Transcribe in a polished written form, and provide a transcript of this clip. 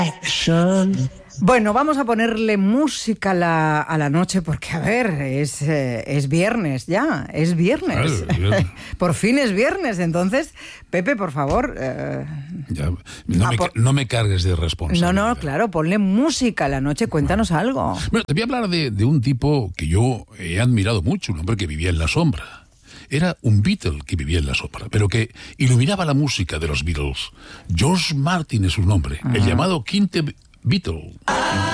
Bueno, vamos a ponerle música a la noche porque, a ver, es viernes ya, es viernes. Claro. Por fin es viernes, entonces, Pepe, por favor. Ya, no me cargues de responsabilidad. No, claro, ponle música a la noche, cuéntanos algo. Bueno, te voy a hablar de un tipo que yo he admirado mucho, un hombre que vivía en la sombra. Era un Beatle que vivía en la sombra, pero que iluminaba la música de los Beatles. George Martin es su nombre, el llamado Quinte Beatle.